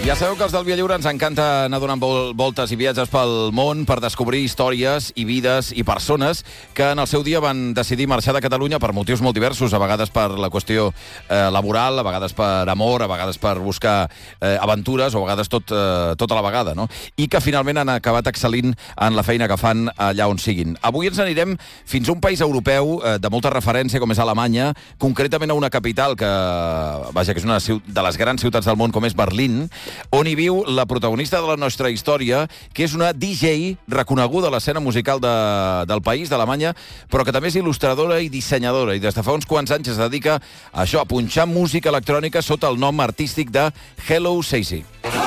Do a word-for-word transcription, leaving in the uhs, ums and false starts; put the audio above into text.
Ja sabeu que els del Via Lliure ens encanta anar donant vol voltes i viatges pel món per descobrir històries i vides i persones que en el seu dia van decidir marxar de Catalunya per motius molt diversos, a vegades per la qüestió eh, laboral, a vegades per amor, a vegades per buscar eh, aventures o a vegades tot, eh, tota la vegada, no? I que finalment han acabat excel·lint en la feina que fan allà on siguin. Avui ens anirem fins a un país europeu eh, de molta referència, com és Alemanya, concretament a una capital que, vaja, que és una de les grans ciutats del món, com és Berlín, on hi viu la protagonista de la nostra història, que és una D J reconeguda a l'escena musical de, del país, d'Alemanya, però que també és il·lustradora i dissenyadora, i des de fa uns quants anys es dedica a això, a punxar música electrònica sota el nom artístic de Hello Sassy.